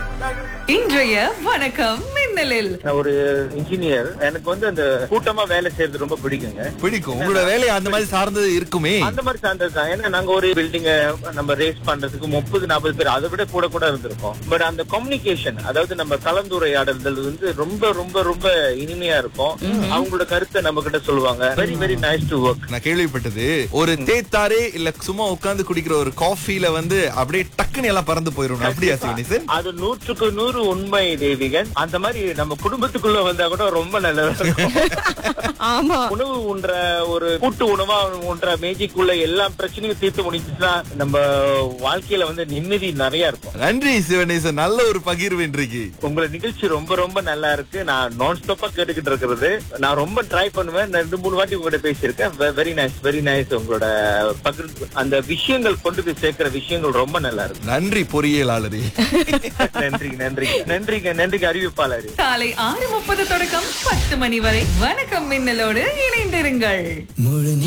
இன்றைய வணக்கம் மின்னலில் நான் ஒரு இன்ஜினியர். எனக்கு அந்த கூட்டமா வேலை செய்யறது ரொம்ப பிடிக்குங்க. பிடிக்கும். உங்களோட வேலை அந்த மாதிரி சார்ந்தது இருக்குமே. அந்த மாதிரி சார்ந்ததுதான். ஏன்னா நாங்க ஒரு பில்டிங்க நம்ம ரேஸ் பண்றதுக்கு 30-40 பேர் அதை விட கூட கூட இருந்திருக்கோம். பட் அந்த கம்யூனிகேஷன், அதாவது நம்ம கலந்துரையாடுதல் ரொம்ப ரொம்ப ரொம்ப இனிமையா இருக்கும். அவங்களோட கருத்தை நம்ம கிட்ட சொல்லுவாங்க. Very very nice to work. நான் கேள்விப்பட்டது ஒரு தேத்தாரே இல்ல சும்மா உட்கார்ந்து குடிக்கிற ஒரு காஃபில அப்படியே டக்குன்னு எல்லாம் பறந்து போயிரும். அப்படியா சிவனேசன்? அது 100க்கு 100 உண்மை தேவிகன். அந்த மாதிரி நம்ம குடும்பத்துக்குள்ள வந்தா கூட ரொம்ப நல்லதா இருக்கும். ஆமா, உணவு உண்ற ஒரு கூட்டு உணவா உண்ற மேஜிக்குள்ள எல்லா பிரச்சனையும் தீர்த்து முடிச்சுன்னா நம்ம வாழ்க்கையில நிம்மதி நிறைய இருக்கும். நன்றி சிவனேசன், நல்ல ஒரு பகிர்வு இன்றைக்கு. உங்களோட நிகழ்ச்சி ரொம்ப ரொம்ப நல்லா இருக்கு. நான் நான் ஸ்டாப்பா கேட்டுக்கிட்டு இருக்கிறது. நான் ரொம்ப ட்ரை பண்ணுவேன். நான் 2-3 வாட்டி உங்ககிட்ட பேசியிருக்கேன். Very nice, very nice. உங்களோட பகிர்வு, அந்த விஷயங்கள் கொண்டு போய் சேர்க்கிற விஷயங்கள் ரொம்ப நல்லா இருக்கு. நன்றி பொறியியலாளரே. நன்றி நன்றி நன்றிங்க நன்றிங்க அறிவிப்பாளர். காலை 6:30 தொடக்கம் 10 மணி வரை வணக்கம் மின்னலோடு இணைந்திருங்கள்.